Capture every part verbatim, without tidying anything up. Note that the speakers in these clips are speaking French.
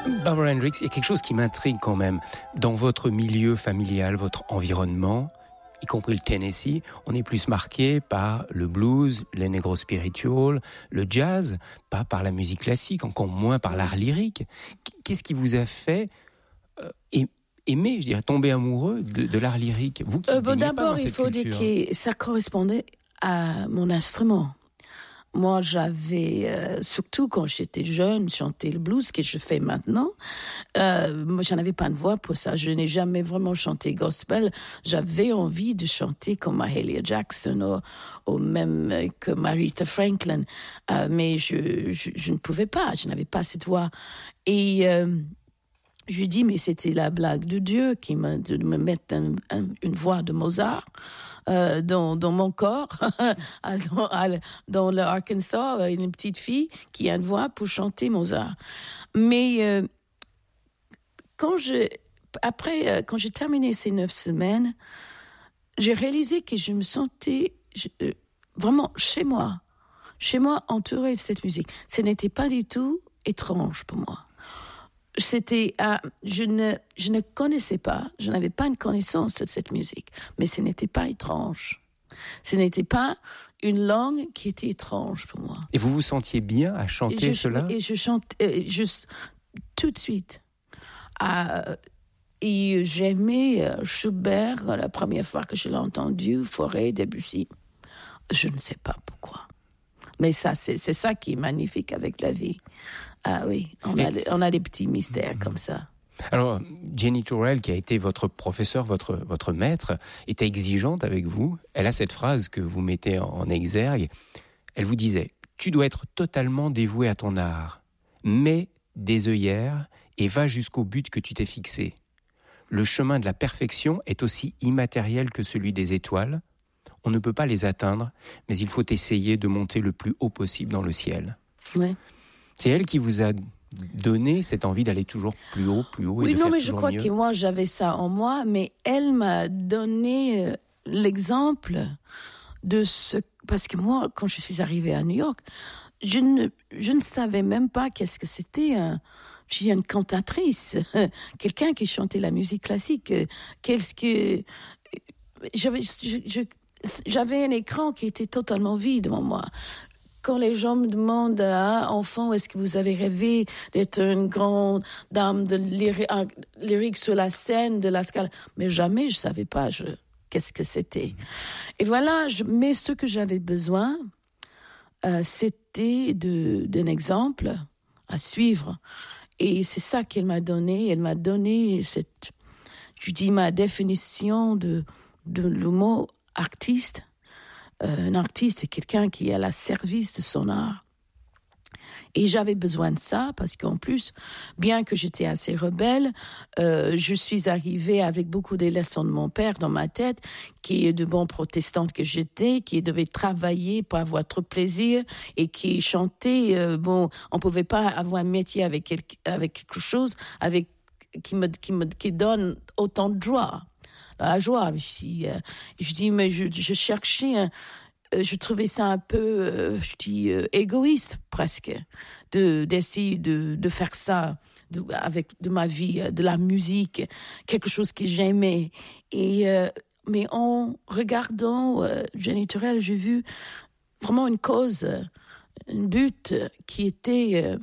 Barbara Hendricks, il y a quelque chose qui m'intrigue quand même. Dans votre milieu familial, votre environnement, y compris le Tennessee, on est plus marqué par le blues, les negro spiritual, le jazz, pas par la musique classique, encore moins par l'art lyrique. Qu'est-ce qui vous a fait euh, aimer, je dirais, tomber amoureux de, de l'art lyrique, vous qui euh, bon, baignez pas dans D'abord, il cette faut culture. dire que ça correspondait à mon instrument. Moi, j'avais, euh, surtout quand j'étais jeune, chanté le blues, que je fais maintenant. Euh, moi, j'en avais pas de voix pour ça. Je n'ai jamais vraiment chanté gospel. J'avais envie de chanter comme Mahalia Jackson ou, ou même que Aretha Franklin. Euh, mais je, je, je ne pouvais pas. Je n'avais pas cette voix. Et euh, je dis, mais c'était la blague de Dieu qui m'a de me mettre un, un, une voix de Mozart. Euh, dans, dans mon corps, dans le Arkansas, une petite fille qui a une voix pour chanter Mozart. Mais euh, quand je, après, euh, quand j'ai terminé ces neuf semaines, j'ai réalisé que je me sentais je, euh, vraiment chez moi, chez moi, entourée de cette musique. Ce n'était pas du tout étrange pour moi. C'était, euh, je ne, je ne connaissais pas, je n'avais pas une connaissance de cette musique, mais ce n'était pas étrange. Ce n'était pas une langue qui était étrange pour moi. Et vous vous sentiez bien à chanter et je, cela? Et je chante, euh, juste tout de suite. Euh, et j'aimais euh, Schubert la première fois que je l'ai entendu, Fauré, Debussy. Je ne sais pas pourquoi. Mais ça, c'est, c'est ça qui est magnifique avec la vie. Ah oui, on, a, on a des petits mystères mmh. comme ça. Alors, Jenny Turrell, qui a été votre professeur, votre, votre maître, était exigeante avec vous. Elle a cette phrase que vous mettez en, en exergue. Elle vous disait « Tu dois être totalement dévoué à ton art. Mets des œillères et va jusqu'au but que tu t'es fixé. Le chemin de la perfection est aussi immatériel que celui des étoiles. On ne peut pas les atteindre, mais il faut essayer de monter le plus haut possible dans le ciel. » Ouais. C'est elle qui vous a donné cette envie d'aller toujours plus haut, plus haut oui, et de non, faire mais toujours je crois mieux. que moi, j'avais ça en moi, mais elle m'a donné euh, l'exemple de ce... Parce que moi, quand je suis arrivée à New York, je ne, je ne savais même pas qu'est-ce que c'était un... Je suis une cantatrice, quelqu'un qui chantait la musique classique. Qu'est-ce que... J'avais, je, je, j'avais un écran qui était totalement vide devant moi. Quand les gens me demandent, ah, enfant, est-ce que vous avez rêvé d'être une grande dame de lyrique sur la scène de la Scala? Mais jamais, je savais pas je, qu'est-ce que c'était. Et voilà, je, mais ce que j'avais besoin, euh, c'était de, d'un exemple à suivre. Et c'est ça qu'elle m'a donné. Elle m'a donné cette, je dis, ma définition de, de le mot artiste. Euh, un artiste, c'est quelqu'un qui est à la service de son art. Et j'avais besoin de ça parce qu'en plus, bien que j'étais assez rebelle, euh, je suis arrivée avec beaucoup des leçons de mon père dans ma tête, qui est de bon protestante que j'étais, qui devait travailler pour avoir trop de plaisir et qui chantait. Euh, bon, on pouvait pas avoir un métier avec quelque, avec quelque chose avec qui me qui me qui donne autant de joie. La joie. Je dis, euh, je dis mais je, je cherchais, un, euh, je trouvais ça un peu, euh, je dis euh, égoïste presque, de d'essayer de de faire ça de, avec de ma vie, de la musique, quelque chose que j'aimais. Et euh, mais en regardant euh, Jenny Turrell, j'ai vu vraiment une cause, un but qui était euh,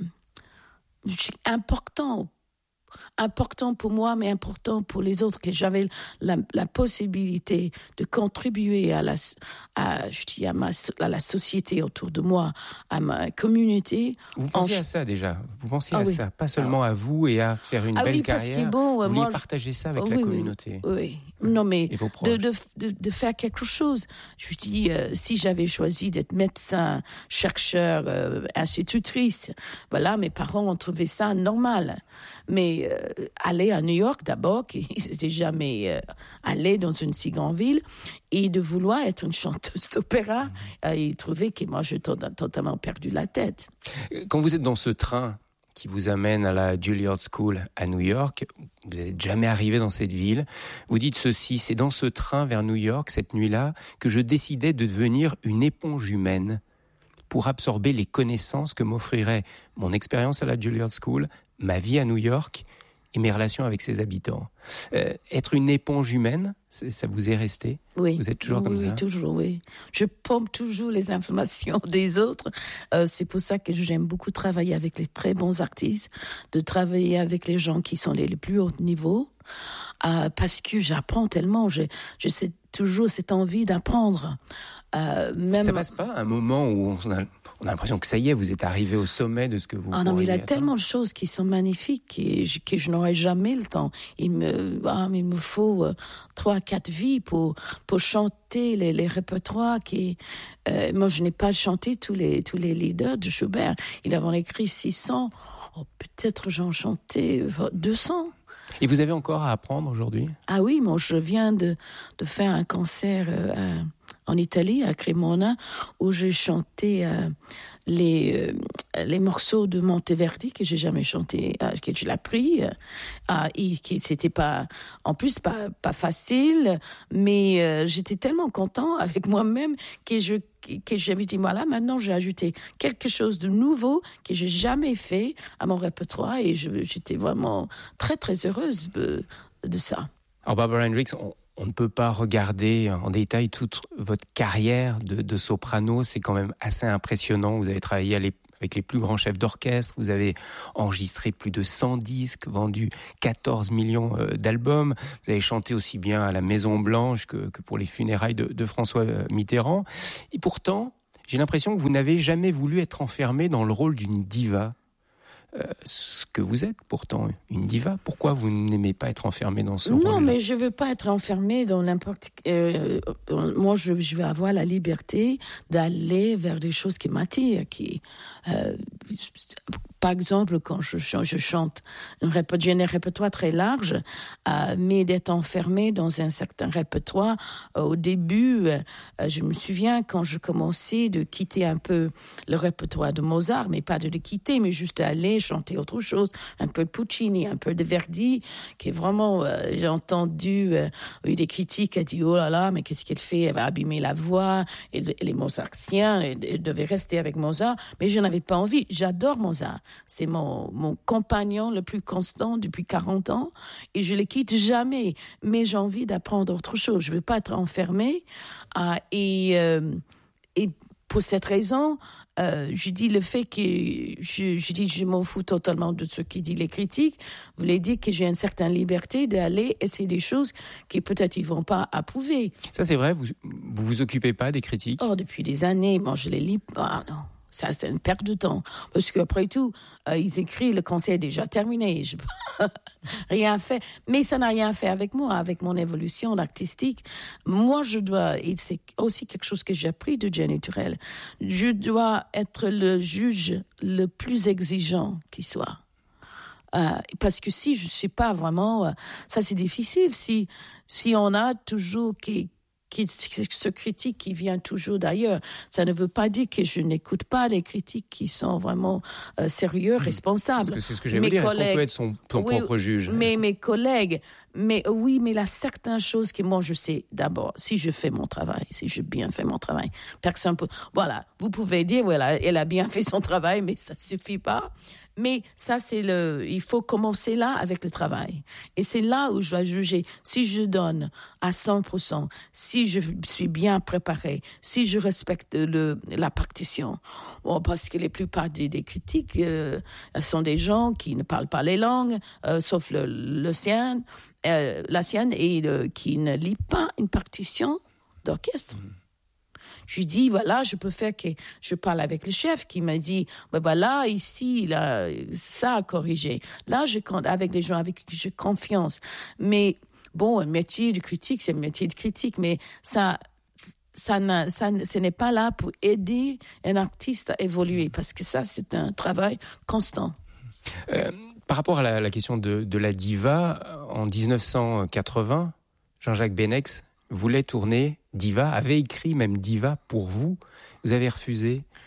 important. important pour moi, mais important pour les autres, que j'avais la, la possibilité de contribuer à la, à, je dis à, ma, à la société autour de moi, à ma communauté. Vous pensiez en... à ça déjà, vous pensiez ah, à oui. ça, pas seulement ah. à vous et à faire une ah, belle oui, carrière, bon, vous vouliez moi, partager ça avec oui, la oui, communauté. Oui, oui. Non, mais de, de, de, de faire quelque chose. Je dis, euh, si j'avais choisi d'être médecin, chercheur, euh, institutrice, voilà, mes parents ont trouvé ça normal. Mais euh, aller à New York d'abord, qui n'étaient jamais euh, allé dans une si grande ville, et de vouloir être une chanteuse d'opéra, euh, ils trouvaient que moi, j'ai to- totalement perdu la tête. Quand vous êtes dans ce train qui vous amène à la Juilliard School à New York, vous n'êtes jamais arrivé dans cette ville, vous dites ceci, c'est dans ce train vers New York, cette nuit-là, que je décidais de devenir une éponge humaine pour absorber les connaissances que m'offrirait mon expérience à la Juilliard School, ma vie à New York et mes relations avec ses habitants. Euh, être une éponge humaine, ça vous est resté? Oui. Vous êtes toujours oui, comme oui, ça? Toujours, oui. Je pompe toujours les informations des autres. Euh, c'est pour ça que j'aime beaucoup travailler avec les très bons artistes, de travailler avec les gens qui sont les, les plus hauts niveaux, euh, parce que j'apprends tellement. J'ai, j'ai toujours cette envie d'apprendre. Euh, même... Ça passe pas un moment où on a, on a l'impression que ça y est, vous êtes arrivé au sommet de ce que vous Ah non, mais il y a atteindre. tellement de choses qui sont magnifiques et je, que je n'aurai jamais le temps. Il me, ah, il me faut euh, trois, quatre vies pour, pour chanter les, les répertoires qui, euh, moi je n'ai pas chanté tous les, tous les leaders de Schubert. Ils avaient écrit six cents, oh, peut-être j'en chantais deux cents. Et vous avez encore à apprendre aujourd'hui? Ah oui, moi je viens de, de faire un concert euh, en Italie, à Cremona, où j'ai chanté euh, les, euh, les morceaux de Monteverdi que j'ai jamais chanté, euh, que je l'ai appris. Euh, et qui c'était pas, en plus pas, pas facile, mais euh, j'étais tellement content avec moi-même que je que j'avais dit, voilà, maintenant j'ai ajouté quelque chose de nouveau que j'ai jamais fait à mon répertoire et je, j'étais vraiment très très heureuse de, de ça. Alors Barbara Hendricks, on, on ne peut pas regarder en détail toute votre carrière de, de soprano, c'est quand même assez impressionnant. Vous avez travaillé à l'é- avec les plus grands chefs d'orchestre, vous avez enregistré plus de cent disques, vendu quatorze millions d'albums, vous avez chanté aussi bien à la Maison Blanche que, que pour les funérailles de, de François Mitterrand. Et pourtant, j'ai l'impression que vous n'avez jamais voulu être enfermé dans le rôle d'une diva. Euh, ce que vous êtes pourtant une diva. Pourquoi vous n'aimez pas être enfermé dans ce non, rôle-là? Non, mais je veux pas être enfermée dans n'importe... Euh, moi, je, je veux avoir la liberté d'aller vers des choses qui m'attirent, qui... Euh, par exemple, quand je, je chante, un répertoire, j'ai un répertoire très large, euh, mais d'être enfermée dans un certain répertoire, euh, au début, euh, je me souviens quand je commençais de quitter un peu le répertoire de Mozart, mais pas de le quitter, mais juste aller chanter autre chose, un peu de Puccini, un peu de Verdi, qui est vraiment, euh, j'ai entendu, euh, eu des critiques, a dit, oh là là, mais qu'est-ce qu'elle fait, elle va abîmer la voix, et, et les Mozartiens, elle, elle devait rester avec Mozart, mais je n'avais pas envie, j'adore Mozart. C'est mon, mon compagnon le plus constant depuis quarante ans et je le quitte jamais. Mais j'ai envie d'apprendre autre chose. Je veux pas être enfermée. Euh, et, euh, et pour cette raison, euh, je dis le fait que je, je dis je m'en fous totalement de ce qui dit les critiques. Voulait dire que j'ai une certaine liberté d'aller essayer des choses qui peut-être ils vont pas approuver. Ça c'est vrai, vous vous vous occupez pas des critiques? Oh, depuis des années, moi je les lis pas. Non. Ça, c'est une perte de temps. Parce qu'après tout, euh, ils écrivent, le concert est déjà terminé. Je rien fait. Mais ça n'a rien fait avec moi, avec mon évolution artistique. Moi, je dois, et c'est aussi quelque chose que j'ai appris de Jenny Turrell, je dois être le juge le plus exigeant qui soit. Euh, parce que si je ne suis pas vraiment... Euh, ça, c'est difficile. Si, si on a toujours... Qui, Qui, ce critique qui vient toujours d'ailleurs. Ça ne veut pas dire que je n'écoute pas les critiques qui sont vraiment euh, sérieux, responsables. Parce que c'est ce que j'allais vous dire. Est-ce qu'on peut être son, son oui, propre juge? Mais mes collègues, mais oui, mais il y a certaines choses que moi je sais d'abord, si je fais mon travail, si j'ai bien fait mon travail, personne peut... Voilà, vous pouvez dire, voilà, elle a bien fait son travail, mais ça ne suffit pas. Mais ça, c'est le... Il faut commencer là avec le travail. Et c'est là où je dois juger. Si je donne à cent pour cent, si je suis bien préparée, si je respecte le, la partition. Bon, parce que la plupart des, des critiques euh, sont des gens qui ne parlent pas les langues, euh, sauf le, le sien, euh, la sienne, et euh, qui ne lit pas une partition d'orchestre. Mmh. Je lui dis, voilà, je peux faire que je parle avec le chef qui m'a dit, ben voilà, ici, là, ça a corrigé. Là, je compte avec les gens avec qui j'ai confiance. Mais bon, un métier de critique, c'est un métier de critique, mais ça, ça, n'a, ça, ce n'est pas là pour aider un artiste à évoluer, parce que ça, c'est un travail constant. Euh, par rapport à la, la question de, de la diva, en dix-neuf cent quatre-vingts, Jean-Jacques Benex voulait tourner Diva, avait écrit même Diva pour vous. Vous avez refusé. Pourquoi ?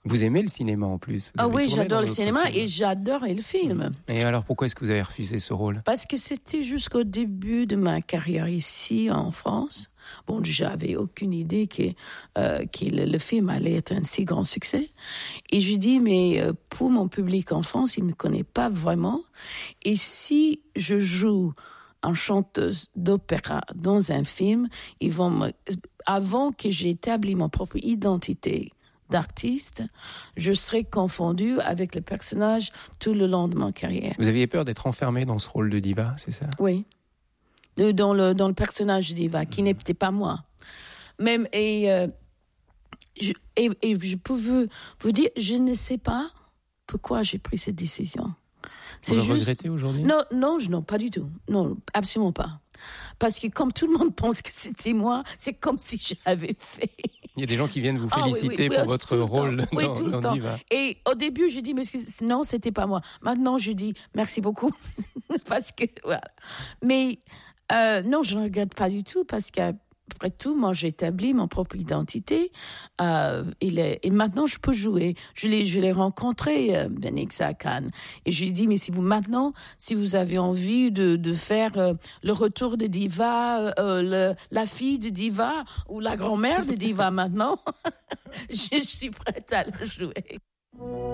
Vous aimez le cinéma en plus. Vous Ah avez oui, tourné j'adore dans le d'autres cinéma films. et j'adore le film. Et alors, pourquoi est-ce que vous avez refusé ce rôle? Parce que c'était jusqu'au début de ma carrière ici en France. Bon, j'avais aucune idée que, euh, que le, le film allait être un si grand succès. Et je dis, mais euh, pour mon public en France, il ne me connaît pas vraiment. Et si je joue en chanteuse d'opéra dans un film, ils vont me... avant que j'ai établi ma propre identité d'artiste, je serai confondue avec le personnage tout le long de ma carrière. Vous aviez peur d'être enfermé dans ce rôle de diva, c'est ça? Oui. De, dans, le, dans le personnage de diva, qui n'était pas moi. Même, et, euh, je, et, et je peux vous, vous dire, je ne sais pas pourquoi j'ai pris cette décision. Vous le regrettez aujourd'hui? Non, non, non, pas du tout. Non, absolument pas. Parce que comme tout le monde pense que c'était moi, c'est comme si je l'avais fait. Il y a des gens qui viennent vous féliciter ah, oui, oui, oui, pour votre rôle dans, oui, tout le dans temps. Diva. Et au début, je dis, mais excuse, non, c'était pas moi. Maintenant, je dis, merci beaucoup. Parce que, voilà. Mais, euh, non, je ne regrette pas du tout parce que, après tout, moi, j'ai établi mon propre identité. Euh, il est, et maintenant, je peux jouer. Je l'ai, je l'ai rencontré, euh, Benixa à Cannes. Et je lui ai dit, mais si vous, maintenant, si vous avez envie de, de faire euh, le retour de Diva, euh, le, la fille de Diva ou la grand-mère de Diva maintenant, je, je suis prête à le jouer.